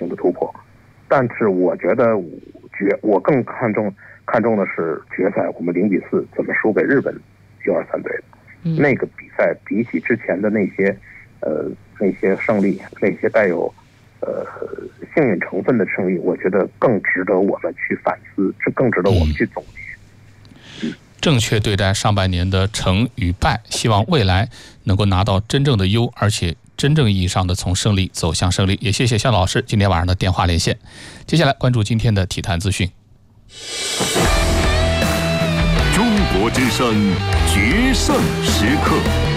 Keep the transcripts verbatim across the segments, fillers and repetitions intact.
性的突破。但是我觉得决我更看重看重的是决赛我们零比四怎么输给日本一二三队的、嗯、那个比赛，比起之前的那些呃那些胜利，那些带有呃幸运成分的胜利，我觉得更值得我们去反思，这更值得我们去总结。 嗯，正确对待上半年的成与败，希望未来能够拿到真正的优，而且真正意义上的从胜利走向胜利。也谢谢肖老师今天晚上的电话连线。接下来关注今天的体坛资讯。 中国之声决胜时刻，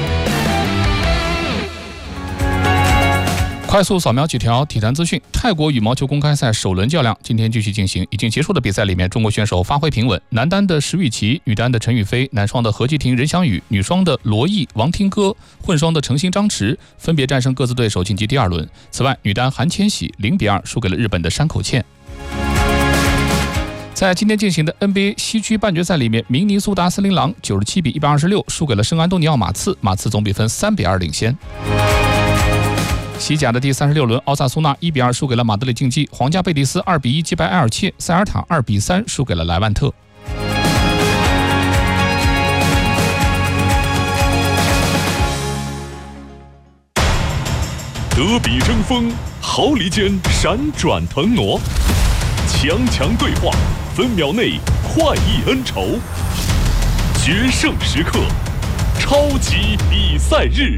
快速扫描几条体坛资讯。泰国羽毛球公开赛首轮较量今天继续进行，已经结束的比赛里面，中国选手发挥平稳，男单的石宇奇，女单的陈雨菲，男双的何继婷、任翔宇，女双的罗毅、王听歌，混双的程鑫、张弛分别战胜各自对手晋级第二轮。此外，女单韩千喜零比二输给了日本的山口茜。在今天进行的 N B A 西区半决赛里面，明尼苏达森林狼九十七比一百二十六输给了圣安东尼奥马刺，马刺总比分三比二领先。西甲的第三十六轮，奥萨苏纳一比二输给了马德里竞技，皇家贝蒂斯二比一击败埃尔切，塞尔塔二比三输给了莱万特。 德比争锋，毫厘间闪转腾挪，强强对话，分秒内快意恩仇。决胜时刻，超级比赛日。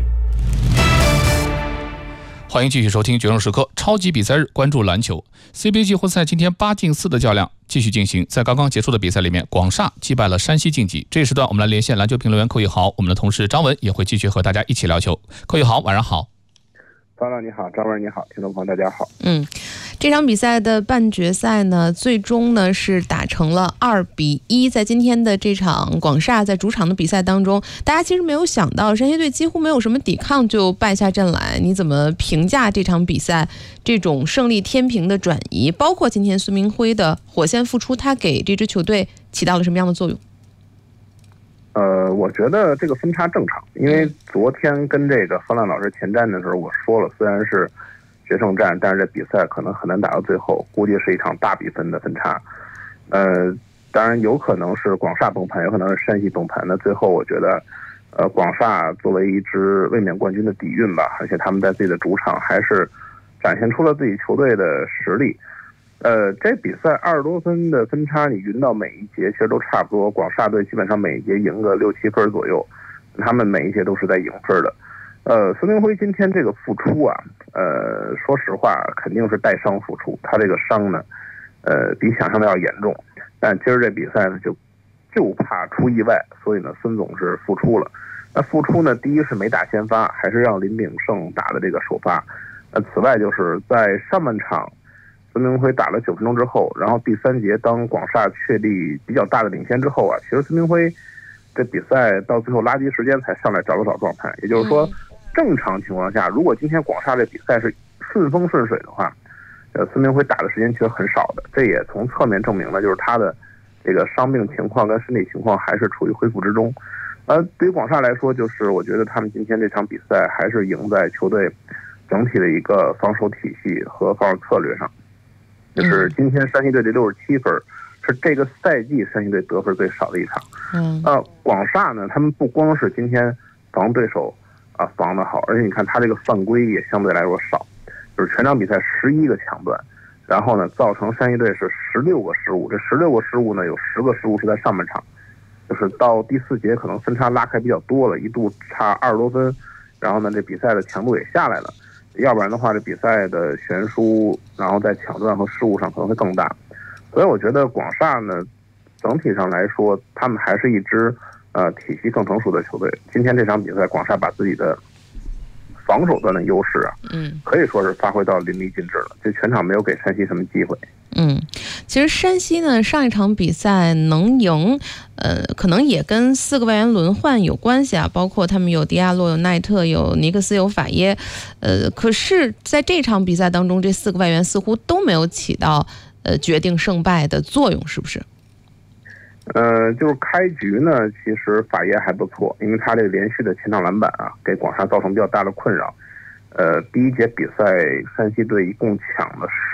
欢迎继续收听决胜时刻超级比赛日，关注篮球。 C B A 季后赛今天八进四的较量继续进行，在刚刚结束的比赛里面，广厦击败了山西晋级。这一时段我们来连线篮球评论员寇玉豪，我们的同事张文也会继续和大家一起聊球。寇玉豪，晚上好。 张亮你好，张文你好，听众朋友大家好。 嗯，这场比赛的半决赛呢，最终呢是打成了二比一。在今天的这场广厦在主场的比赛当中，大家其实没有想到山西队几乎没有什么抵抗就败下阵来。你怎么评价这场比赛这种胜利天平的转移？包括今天孙铭徽的火线复出，他给这支球队起到了什么样的作用？ 呃，我觉得这个分差正常，因为昨天跟这个方亮老师前战的时候，我说了，虽然是决胜战，但是这比赛可能很难打到最后，估计是一场大比分的分差。呃，当然有可能是广厦崩盘，有可能是山西崩盘。那最后我觉得，呃，广厦作为一支卫冕冠军的底蕴吧，而且他们在自己的主场还是展现出了自己球队的实力。呃，这比赛二十多分的分差，你匀到每一节其实都差不多。广厦队基本上每一节赢个六七分左右，他们每一节都是在赢分的。呃，孙铭徽今天这个复出啊，呃，说实话肯定是带伤复出，他这个伤呢，呃，比想象的要严重。但今儿这比赛呢，就就怕出意外，所以呢，孙总是复出了。那复出呢，第一是没打先发，还是让林炳胜打的这个首发。呃，此外就是在上半场。孙铭徽打了九分钟之后，然后第三节当广厦确立比较大的领先之后啊，其实孙铭徽这比赛到最后垃圾时间才上来找了找状态。也就是说，正常情况下，如果今天广厦这比赛是顺风顺水的话，呃，孙铭徽打的时间其实很少的。这也从侧面证明了，就是他的这个伤病情况跟身体情况还是处于恢复之中。呃，对于广厦来说，就是我觉得他们今天这场比赛还是赢在球队整体的一个防守体系和防守策略上。就是今天山西队这六十七分，是这个赛季山西队得分最少的一场。嗯，呃，广厦呢，他们不光是今天防对手啊防得好，而且你看他这个犯规也相对来说少，就是全场比赛十一个抢断，然后呢造成山西队是十六个失误，这十六个失误呢有十个失误是在上半场，就是到第四节可能分差拉开比较多了，一度差二十多分，然后呢这比赛的强度也下来了。要不然的话，这比赛的悬殊，然后在抢断和失误上可能会更大，所以我觉得广厦呢，整体上来说，他们还是一支呃体系更成熟的球队。今天这场比赛，广厦把自己的防守端的优势啊，嗯，可以说是发挥到淋漓尽致了，就全场没有给山西什么机会。 嗯，其实山西呢上一场比赛能赢，呃，可能也跟四个外援轮换有关系啊，包括他们有迪亚洛、有奈特、有尼克斯、有法耶，呃，可是在这场比赛当中，这四个外援似乎都没有起到呃决定胜败的作用，是不是？ 呃，就是开局呢，其实法耶还不错，因为他这个连续的前场篮板啊，给广厦造成比较大的困扰。呃，第一节比赛山西队一共抢了